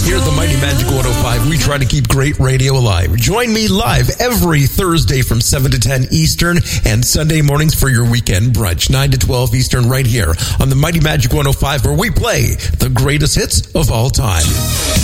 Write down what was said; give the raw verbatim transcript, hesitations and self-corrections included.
Here at the Mighty Magic one oh five, we try to keep great radio alive. Join me live every Thursday from seven to ten Eastern and Sunday mornings for your weekend brunch, nine to twelve Eastern, right here on the Mighty Magic one oh five, where we play the greatest hits of all time.